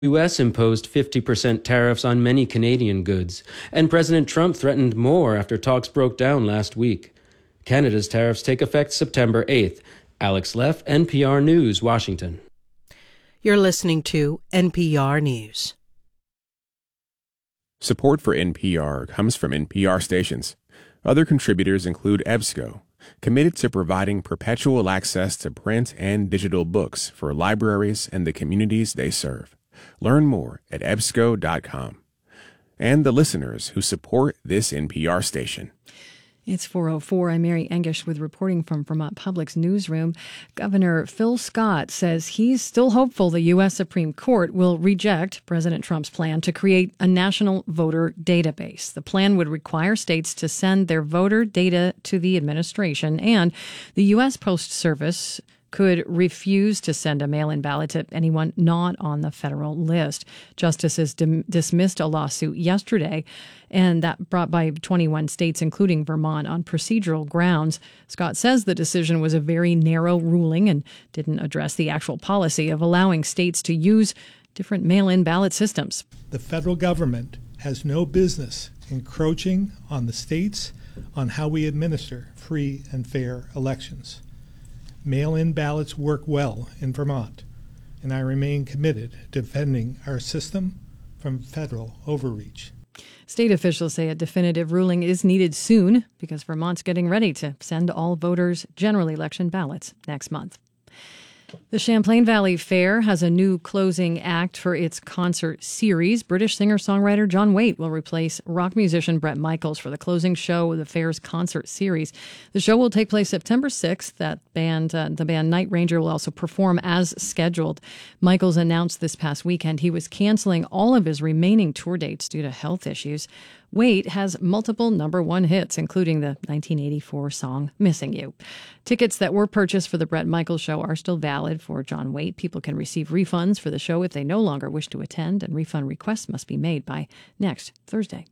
U.S. imposed 50% tariffs on many Canadian goods, and President Trump threatened more after talks broke down last week. Canada's tariffs take effect September 8th. Alex Leff, NPR News, Washington. You're listening to NPR News. Support for NPR comes from NPR stations. Other contributors include EBSCO, committed to providing perpetual access to print and digital books for libraries and the communities they serve. Learn more at ebsco.com. And the listeners who support this NPR station. It's 4:04. I'm Mary Engish with reporting from Vermont Public's newsroom. Governor Phil Scott says he's still hopeful the U.S. Supreme Court will reject President Trump's plan to create a national voter database. The plan would require states to send their voter data to the administration, and the U.S. Post Service could refuse to send a mail-in ballot to anyone not on the federal list. Justices dismissed a lawsuit yesterday, and that brought by 21 states, including Vermont, on procedural grounds. Scott says the decision was a very narrow ruling and didn't address the actual policy of allowing states to use different mail-in ballot systems. The federal government has no business encroaching on the states on how we administer free and fair elections. Mail-in ballots work well in Vermont, and I remain committed to defending our system from federal overreach. State officials say a definitive ruling is needed soon because Vermont's getting ready to send all voters general election ballots next month. The Champlain Valley Fair has a new closing act for its concert series. British singer-songwriter John Waite will replace rock musician Bret Michaels for the closing show of the fair's concert series. The show will take place September 6th. The band Night Ranger will also perform as scheduled. Michaels announced this past weekend he was canceling all of his remaining tour dates due to health issues. Waite has multiple #1 hits, including the 1984 song Missing You. Tickets that were purchased for the Bret Michaels show are still valid for John Waite. People can receive refunds for the show if they no longer wish to attend, and refund requests must be made by next Thursday.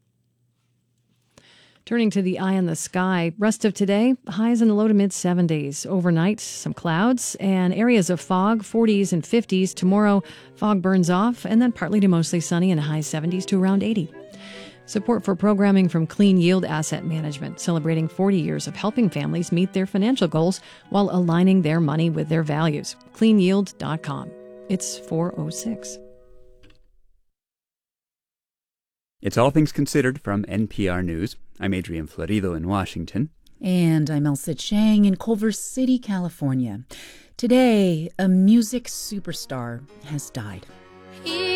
Turning to the eye in the sky, rest of today, highs in the low to mid 70s. Overnight, some clouds and areas of fog, 40s and 50s. Tomorrow, fog burns off, and then partly to mostly sunny and high 70s to around 80. Support for programming from Clean Yield Asset Management, celebrating 40 years of helping families meet their financial goals while aligning their money with their values. CleanYield.com. It's 4:06. It's All Things Considered from NPR News. I'm Adrian Florido in Washington. And I'm Elsa Chang in Culver City, California. Today, a music superstar has died.